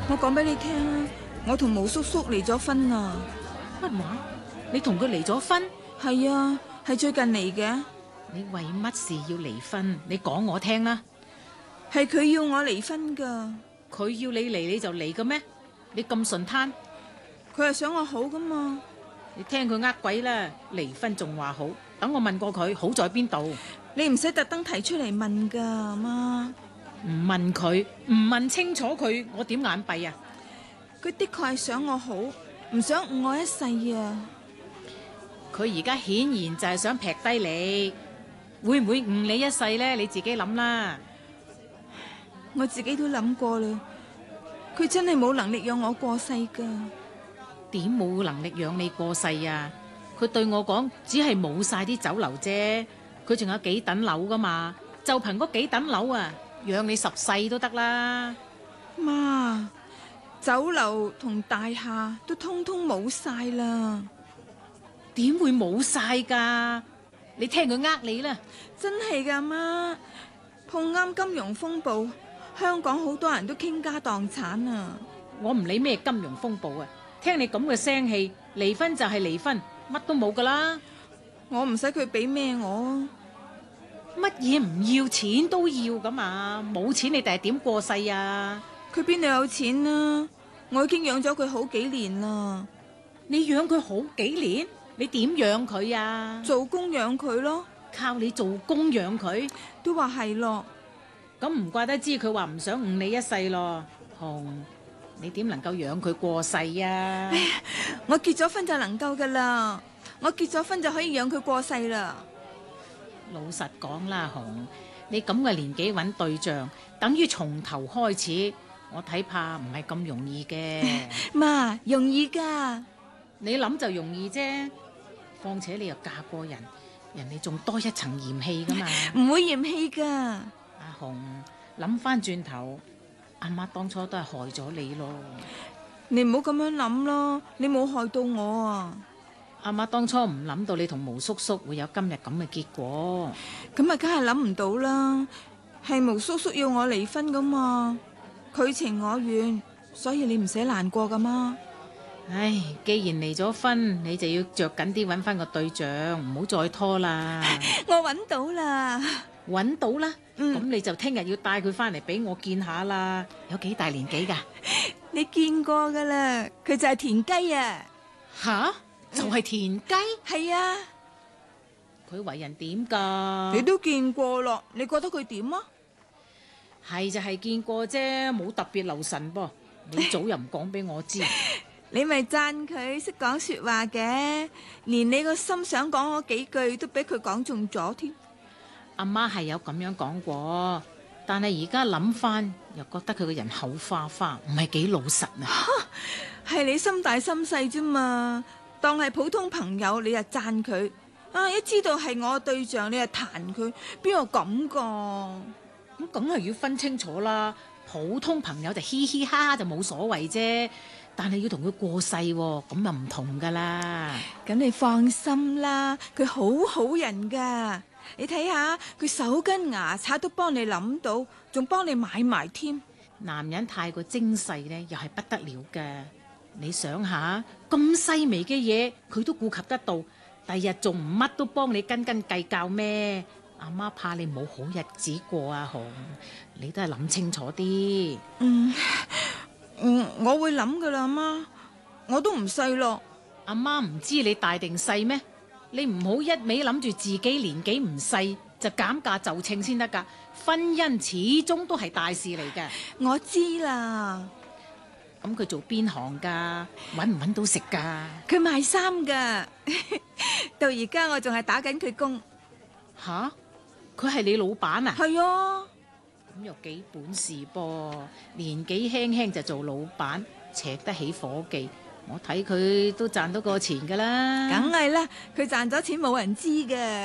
我講俾你聽啊，我同毛叔叔離咗婚啊。 乜話？你同佢離咗婚？ 係啊，係最近嚟嘅。 你為乜事要離婚？你講我聽啦。 係佢要我離婚噶。 佢要你離你就離嘅咩？你咁順攤？ 佢係想我好噶嘛。 你聽佢呃鬼啦！離婚仲話好，等我問過佢，好在邊度？ 你唔使特登提出嚟問噶，媽。 唔問佢，唔問清楚佢，我點眼閉啊？ 佢的確係想我好，唔想誤我一世啊。 佢而家顯然就係想劈低你，會唔會誤你一世呢？你自己諗啦。 我自己都諗過啦，佢真係冇能力讓我過世噶。 點冇能力養你過世啊？佢對我講，只係冇晒啲酒樓啫，佢仲有幾等樓噶嘛，就憑嗰幾等樓啊，養你10世都得啦。 媽，酒樓同大廈都通通冇晒啦。 點會冇晒噶？你聽佢呃你啦。 真係噶，媽，碰啱金融風暴，香港好多人都傾家蕩產啊。 我唔理咩金融風暴啊，聽你咁嘅聲氣，離婚就係離婚，乜都冇噶啦。 我唔使佢俾咩我。 乜嘢唔要錢都要噶嘛？冇錢你第日點過世啊？ 佢邊度有錢啊？我已經養咗佢好幾年啦。 你養佢好幾年，你點養佢啊？ 做工養佢咯。 靠你做工養佢？ 都話係咯。 咁唔怪得知佢話唔想誤你一世咯。紅，你點能夠養佢過世啊？ 我結咗婚就能夠噶啦，我結咗婚就可以養佢過世啦。 老實講啦，紅，你咁嘅年紀揾對象，等於從頭開始，我睇怕唔係咁容易嘅。 媽，容易噶。 你諗就容易啫，況且你又嫁過人，人哋仲多一層嫌棄噶嘛。 唔會嫌棄噶。 阿紅，諗翻轉頭，阿媽當初都係害咗你咯。 你唔好咁樣諗咯，你冇害到我啊。 阿媽當初唔諗到你同毛叔叔會有今日咁嘅結果。 咁啊，梗係諗唔到啦。係毛叔叔要我離婚噶嘛，佢情我願，所以你唔使難過噶嘛。 唉，既然離咗婚，你就要着緊啲揾翻個對象，唔好再拖啦。 我揾到啦。 揾到啦，咁你就聽日要帶佢翻嚟俾我見下啦。有幾大年紀噶？ 你見過噶啦，佢就係田雞啊。 吓？就係田雞？ 係啊。 佢為人點噶？ 你都見過咯，你覺得佢點啊？ 係就係見過啫，冇特別留神噃。你早又唔講俾我知。 你咪讚佢識講說話嘅，連你個心想講嗰幾句都俾佢講中咗添。 阿媽係有咁樣講過，但係而家諗翻又覺得佢個人口花花，唔係幾老實啊。 係你心大心細啫嘛，當係普通朋友你就讚佢，一知道係我對象你就彈佢，邊有咁噶？ 咁梗係要分清楚啦。普通朋友就嘻嘻哈哈就冇所謂啫，但係要同佢過世喎，咁就唔同噶啦。 咁你放心啦，佢好好人噶。你睇下佢手跟牙刷都幫你諗到，仲幫你買埋添。 男人太過精細呢，又係不得了噶。你想下，咁細微嘅嘢佢都顧及得到，第日仲唔乜都幫你斤斤計較咩？阿媽怕你冇好日子過啊，紅，你都係諗清楚啲。 我會諗噶啦，媽，我都唔細咯。 阿媽唔知你大定細咩？你唔好一味諗住自己年紀唔細就減價就稱先得噶。婚姻始終都係大事嚟嘅。 我知啦。 咁佢做邊行噶？搵唔搵到食噶？ 佢賣衫噶，到而家我仲係打緊佢工。 吓？佢係你老闆啊？ 係啊。 咁又幾本事噃？年紀輕輕就做老闆，請得起伙計，我睇佢都賺到個錢噶啦。 梗係啦，佢賺咗錢冇人知嘅。